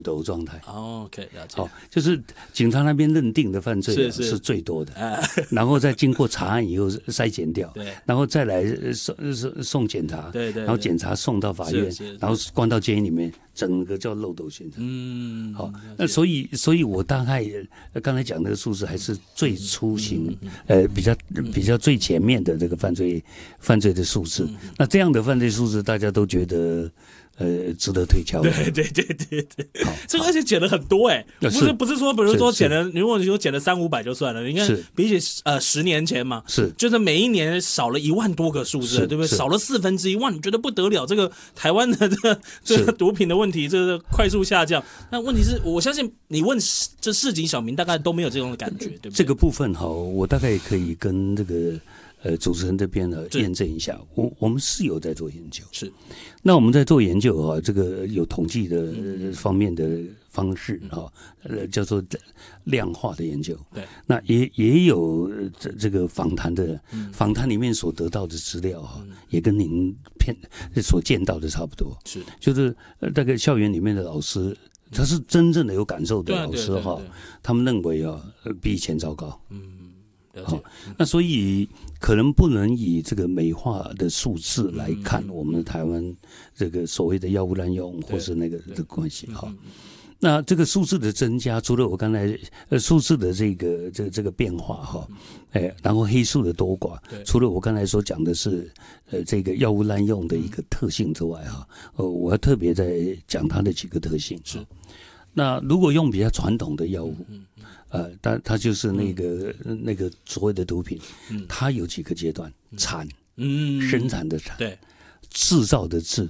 斗状态。 OK， 了解。 就是警察那边认定的犯罪是最多的，然后再经过查案以后筛检掉，然后再来送检察， 对， 然后检察送到法院，然后关到监狱里面，整个叫漏斗现场。好，那所以我大概刚才讲那个数字还是最初型，比较最前面的这个犯罪的数字。那这样的犯罪数字，大家都觉得值得推敲。 对，这个而且减了很多不是说，比如说减了，如果你说减了300-500就算了，你看比起10年前嘛，就是每一年少了1万多个数字，对不对？少了1/4，哇，你觉得不得了？这个台湾的这个毒品的问题，这个快速下降。那问题是我相信你问这市井小民，大概都没有这种感觉，对不对？ 这个部分我大概可以跟这个主持人这边呢验证一下，我们是有在做研究， 是。 那我们在做研究这个有统计的方面的方式叫做量化的研究。 对， 那也有这个访谈里面所得到的资料也跟您所见到的差不多。 是， 就是那个校园里面的老师，他是真正的有感受的老师他们认为比以前糟糕。那所以可能不能以这个美化的数字来看我们台湾这个所谓的药物滥用或是那个的关系。那这个数字的增加，除了我刚才数字的这个变化然后黑数的多寡，除了我刚才所讲的是这个药物滥用的一个特性之外我要特别再讲它的几个特性。 是。 那如果用比较传统的药物，它就是那个所谓的毒品，它有几个阶段：产，生产的产， 对， 制造的制，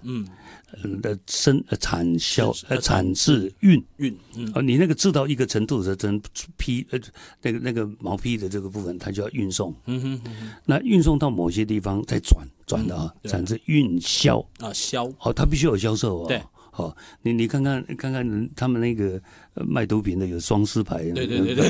产销，产制运，你那个制到一个程度的批，那个毛坯的这个部分，它就要运送，那运送到某些地方再转到产制运销销， 它必须有销售对。 你看看他们那个卖毒品的有双狮牌， 对，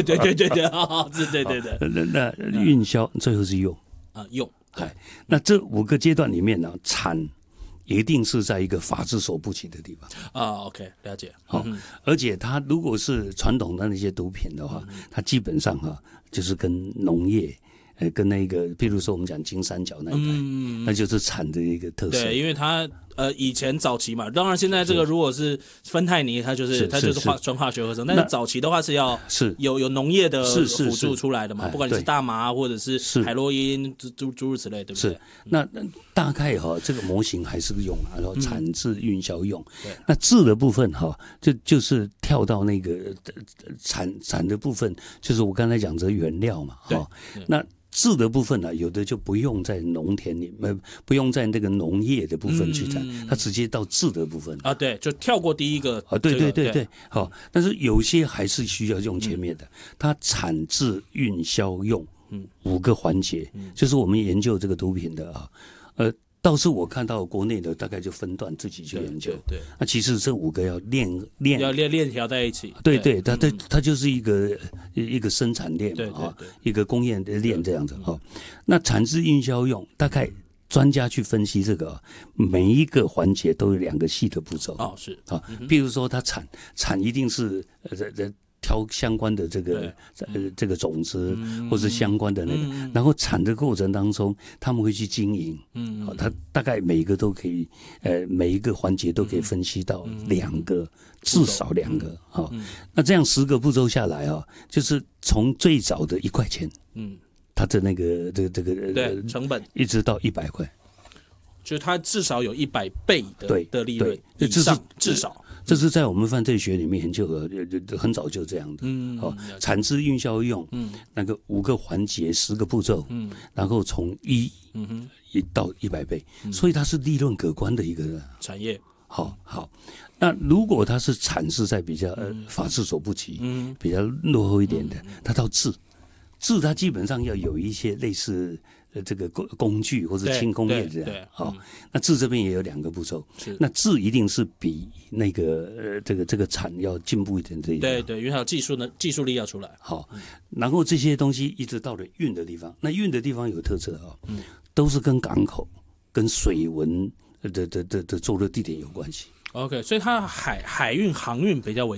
那运销最后是用，那这5个阶段里面呢，产一定是在一个法之所不及的地方 OK， 了解。 而且它如果是传统的那些毒品的话，它基本上就是跟农业。跟那个，譬如说我们讲金三角那一带，那就是产的一个特色。 对，因为它以前早期嘛，当然现在这个如果是芬太尼，它就是纯化学合成，但是早期的话是要有农业的辅助出来的嘛，不管你是大麻或者是海洛因诸如此类，对不对？ 是。那大概这个模型还是用然后产制运销用。那制的部分就是跳到那个产的部分，就是我刚才讲的原料嘛。那制的部分有的就不用在农田里，不用在那个农业的部分去产，它直接到制的部分对，就跳过第一个对，但是有些还是需要用前面的，它产制运销用5个环节，就是我们研究这个毒品的倒是我看到国内的大概就分段自己去研究， 对， 那其实这5个要链条在一起， 对，它就是一个生产链嘛，一个工业链这样子那产制运销用，大概专家去分析这个每一个环节都有2个细的步骤是比如说它产一定是挑相关的这个种子或是相关的那个，然后产的过程当中他们会去经营，他大概每一个都可以，每一个环节都可以分析到2个，至少2个那这样10个步骤下来就是从最早的1块钱，它的那个这个成本一直到100块， 就是它至少有100倍的利润以上，至少。 这是在我们犯罪学里面研究很早就这样的。产制运销用，那个5个环节10个步骤，然后从1到100倍，所以它是利润可观的一个产业。 好，那如果它是产是在比较法制所不及，比较落后一点的，它到制它基本上要有一些类似这个工具或者轻工业这样。那制这边也有2个步骤，那制一定是比那个这个产要进步一点这一点。 对，因为它有技术力要出来。 然后这些东西一直到了运的地方，那运的地方有特色都是跟港口、跟水文的坐落地点有关系。 OK， 所以它海运航运比较为